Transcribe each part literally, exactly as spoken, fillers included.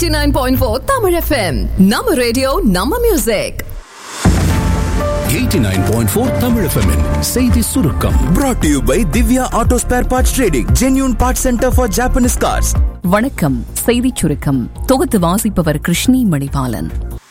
eighty-nine point four Tamil F M. நம்ம radio நம்ம music. eighty-nine point four Tamil F M -இன் செய்தி சுருக்கம். Brought to you by Divya Auto Spare Parts Trading, genuine parts center for Japanese cars. வணக்கம். செய்தி சுருக்கம் தொகுத்து வாசிப்பவர் கிருஷ்ணி மணிபாலன்.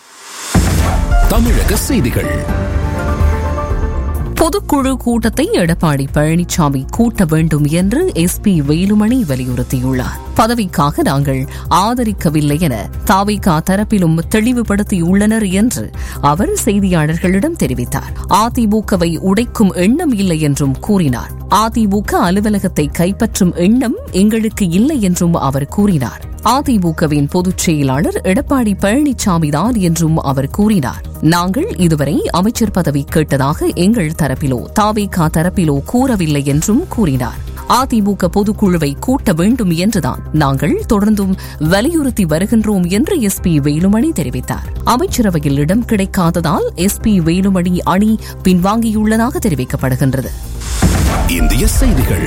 தமிழக செய்திகள். பொதுக்குழு கூட்டத்தை எடப்பாடி பழனிசாமி கூட்ட வேண்டும் என்று எஸ் பி வேலுமணி வலியுறுத்தியுள்ளார். பதவிக்காக நாங்கள் ஆதரிக்கவில்லை என தாவேகா தரப்பிலும் தெளிவுபடுத்தியுள்ளனர் என்று அவர் செய்தியாளர்களிடம் தெரிவித்தார். அதிமுகவை உடைக்கும் எண்ணம் இல்லை என்றும் கூறினார். அதிமுக அலுவலகத்தை கைப்பற்றும் எண்ணம் எங்களுக்கு இல்லை என்றும் அவர் கூறினார். அதிமுகவின் பொதுச் செயலாளர் எடப்பாடி பழனிசாமி தான் என்றும் அவர் கூறினார். நாங்கள் இதுவரை அமைச்சர் பதவி கேட்டதாக எங்கள் தரப்பிலோ தாவேகா தரப்பிலோ கூறவில்லை என்றும் கூறினார். அதிமுக பொதுக்குழுவை கூட்ட வேண்டும் என்றுதான் நாங்கள் தொடர்ந்தும் வலியுறுத்தி வருகின்றோம் என்று எஸ் பி வேலுமணி தெரிவித்தார். அமைச்சரவையில் இடம் கிடைக்காததால் எஸ் பி வேலுமணி அணி பின்வாங்கியுள்ளதாக தெரிவிக்கப்படுகின்றது. இந்திய செய்திகள்.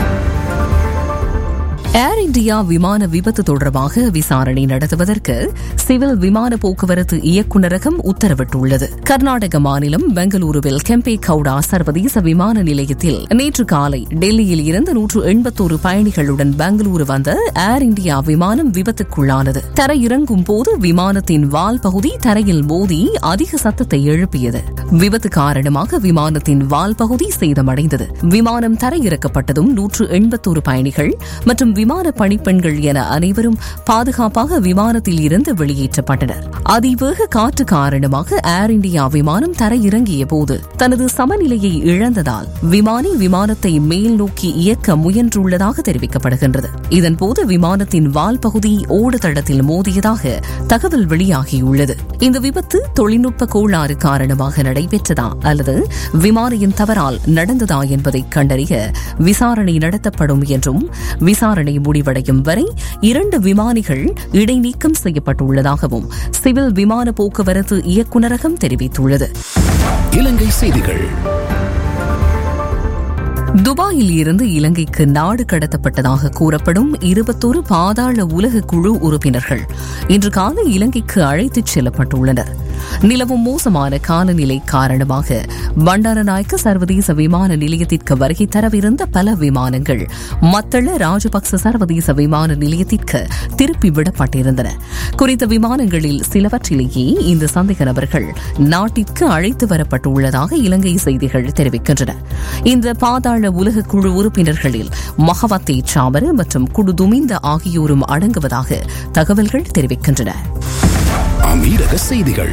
ஏர் இண்டியா விமான விபத்து தொடர்பாக விசாரணை நடத்துவதற்கு சிவில் விமான போக்குவரத்து இயக்குநரகம் உத்தரவிட்டுள்ளது. கர்நாடக மாநிலம் பெங்களூருவில் கெம்பே கவுடா சர்வதேச விமான நிலையத்தில் நேற்று காலை டெல்லியில் இருந்து நூற்று எண்பத்தோரு பயணிகளுடன் பெங்களூரு வந்த ஏர் இண்டியா விமானம் விபத்துக்குள்ளானது. தரையிறங்கும் போது விமானத்தின் வால் பகுதி தரையில் மோதி அதிக சத்தத்தை எழுப்பியது. விபத்து காரணமாக விமானத்தின் வால் பகுதி சேதமடைந்தது. விமானம் தரையிறக்கப்பட்டதும் நூற்று எண்பத்தோரு பயணிகள் மற்றும் விமான பணிப்பெண்கள் என அனைவரும் பாதுகாப்பாக விமானத்தில் இருந்து வெளியேற்றப்பட்டனர். அதிவேக காற்று காரணமாக ஏர் இண்டியா விமானம் தரையிறங்கிய போது தனது சமநிலையை இழந்ததால் விமானி விமானத்தை மேல் நோக்கி இயக்க முயன்றுள்ளதாக தெரிவிக்கப்படுகின்றது. இதன்போது விமானத்தின் வால் பகுதி ஓடுதளத்தில் மோதியதாக தகவல் வெளியாகியுள்ளது. இந்த விபத்து தொழில்நுட்ப கோளாறு காரணமாக நடைபெற்றதா அல்லது விமானியின் தவறால் நடந்ததா என்பதை கண்டறிய விசாரணை நடத்தப்படும் என்றும் விசாரணை முடிவடையும் வரை இரண்டு விமானிகள் இடைநீக்கம் செய்யப்பட்டுள்ளதாகவும் சிவில் விமான போக்குவரத்து இயக்குநரகம் தெரிவித்துள்ளது. இலங்கை செய்திகள். துபாயில் இருந்து இலங்கைக்கு நாடு கடத்தப்பட்டதாக கூறப்படும் இருபத்தொரு பாதாள உலக குழு உறுப்பினர்கள் இன்று காலை இலங்கைக்கு அழைத்துச் செல்லப்பட்டுள்ளனர். நிலவும் மோசமான காலநிலை காரணமாக பண்டாரநாயக்க சர்வதேச விமான நிலையத்திற்கு வருகை தரவிருந்த பல விமானங்கள் மத்தள ராஜபக்ச சர்வதேச விமான நிலையத்திற்கு திருப்பி விடப்பட்டிருந்தன. குறித்த விமானங்களில் சிலவற்றிலேயே இந்த சந்தேக நபர்கள் நாட்டிற்கு அழைத்து வரப்பட்டுள்ளதாக இலங்கை செய்திகள் தெரிவிக்கின்றன. இந்த பாதாள உலக குழு உறுப்பினர்களில் மகவத்தே சாமர மற்றும் குடுதுமிந்த ஆகியோரும் அடங்குவதாக தகவல்கள் தெரிவிக்கின்றன. அமீரக செய்திகள்.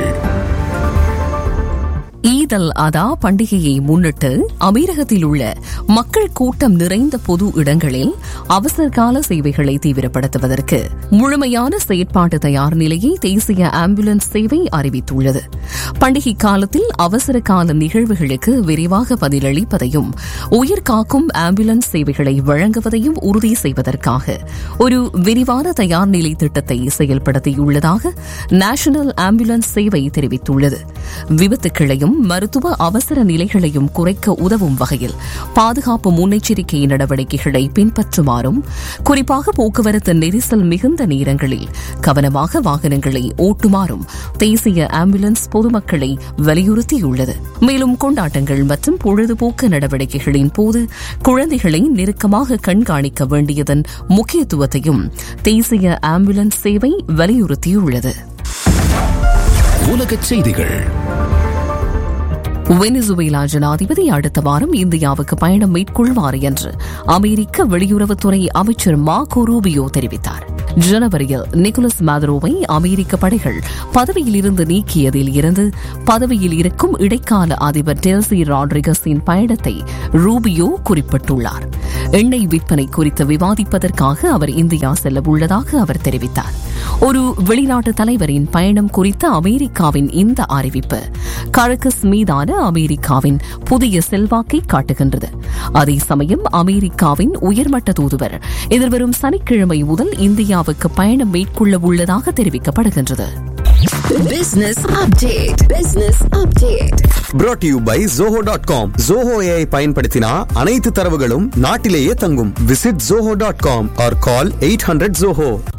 ஈத் அல் அதா பண்டிகையை முன்னிட்டு அமீரகத்தில் உள்ள மக்கள் கூட்டம் நிறைந்த பொது இடங்களில் அவசரகால சேவைகளை தீவிரப்படுத்துவதற்கு முழுமையான செயற்பாட்டு தயார் நிலையை தேசிய ஆம்புலன்ஸ் சேவை அறிவித்துள்ளது. பண்டிகை காலத்தில் அவசர கால நிகழ்வுகளுக்கு விரைவாக பதிலளிப்பதையும் உயிர் காக்கும் ஆம்புலன்ஸ் சேவைகளை வழங்குவதையும் உறுதி செய்வதற்காக ஒரு விரிவான தயார் நிலை திட்டத்தை செயல்படுத்தியுள்ளதாக நேஷனல் ஆம்புலன்ஸ் சேவை தெரிவித்துள்ளது. விபத்துக்களையும் மருத்துவ அவசர நிலைகளையும் குறைக்க உதவும் வகையில் பாதுகாப்பு முன்னெச்சரிக்கை நடவடிக்கைகளை பின்பற்றுமாறும், குறிப்பாக போக்குவரத்து நெரிசல் மிகுந்த நேரங்களில் கவனமாக வாகனங்களை ஓட்டுமாறும் தேசிய ஆம்புலன்ஸ் பொதுமக்களை வலியுறுத்தியுள்ளது. மேலும் கொண்டாட்டங்கள் மற்றும் பொழுதுபோக்கு நடவடிக்கைகளின் போது குழந்தைகளை நெருக்கமாக கண்காணிக்க வேண்டியதன் முக்கியத்துவத்தையும் தேசிய ஆம்புலன்ஸ் சேவை வலியுறுத்தியுள்ளது. உலகச் செய்திகள். வெனிசுவேலா ஜனாதிபதி அடுத்த வாரம் இந்தியாவுக்கு பயணம் மேற்கொள்வார் என்று அமெரிக்க வெளியுறவுத்துறை அமைச்சர் மார்கோ ரூபியோ தெரிவித்தார். ஜனவரியில் நிக்கோலஸ் மாதுரோவை அமெரிக்க படைகள் பதவியில் இருந்து நீக்கியதில் இருந்து பதவியில் இருக்கும் இடைக்கால அதிபர் டெல்சி ராட்ரிகஸின் பயணத்தை ரூபியோ குறிப்பிட்டுள்ளார். எண்ணெய் விற்பனை குறித்து விவாதிப்பதற்காக அவர் இந்தியா செல்ல உள்ளதாக அவர் தெரிவித்தார். ஒரு வெளிநாட்டு தலைவரின் பயணம் குறித்த அமெரிக்காவின் இந்த அறிவிப்பு கரகஸ் மீதான அமெரிக்காவின் புதிய செல்வாக்கை காட்டுகின்றது. அதே சமயம் அமெரிக்காவின் உயர்மட்ட தூதுவர் எதிர்வரும் சனிக்கிழமை முதல் இந்தியாவுக்கு பயணம் மேற்கொள்ள உள்ளதாக தெரிவிக்கப்படுகின்றது. Business update. Business update. Brought to you by zoho dot com. Zoho A I பயன்படுத்தினா அனைத்து தரவுகளும் நாட்டிலேயே தங்கும். Visit zoho dot com or call eight hundred zoho.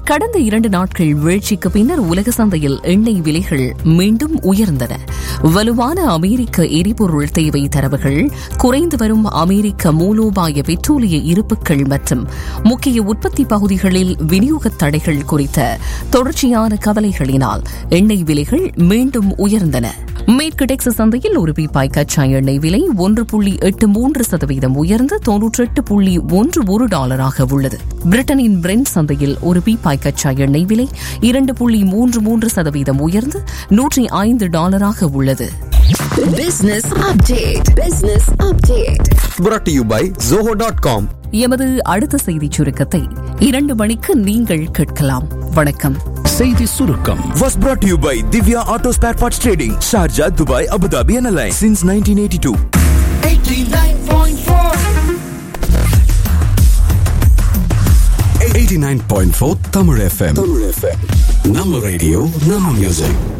கடந்த இரண்டு நாட்கள் வீழ்ச்சிக்கு பின்னர் உலக சந்தையில் எண்ணெய் விலைகள் மீண்டும் உயர்ந்தன. வலுவான அமெரிக்க எரிபொருள் தேவை தரவுகள், குறைந்து வரும் அமெரிக்க மூலோபாய பெட்ரோலிய இருப்புகள் மற்றும் முக்கிய உற்பத்தி பகுதிகளில் விநியோக தடைகள் குறித்த தொடர்ச்சியான கவலைகளினால் எண்ணெய் விலைகள் மீண்டும் உயர்ந்தன. மேற்கு டெக்சஸ் சந்தையில் ஒரு பீப்பாய் கச்சா எண்ணெய் விலை ஒன்று புள்ளி எட்டு மூன்று சதவீதம் உயர்ந்து தொன்னூற்றி எட்டு புள்ளி ஒன்று ஒரு டாலராக உள்ளது. பிரிட்டனின் பிரெண்ட் சந்தையில் ஒரு பீப்பாய் கச்சா எண்ணெய் விலை இரண்டு புள்ளி மூன்று மூன்று சதவீதம் உயர்ந்து நூற்றி ஐந்து டாலராக உள்ளது. Business update. Business update. Brought to you by zoho dot com. எமது அடுத்த செய்திச் சுருக்கத்தை இரண்டு மணிக்கு நீங்கள் கேட்கலாம். வணக்கம். செய்தி சுருக்கம் Was brought to you by Divya Auto Spare Parts Trading, Sharjah, Dubai, Abu Dhabi and Alliance since nineteen eighty-two. eighty-nine point four eighty-nine point four Tamil F M. Tamil F M. Number radio, number music.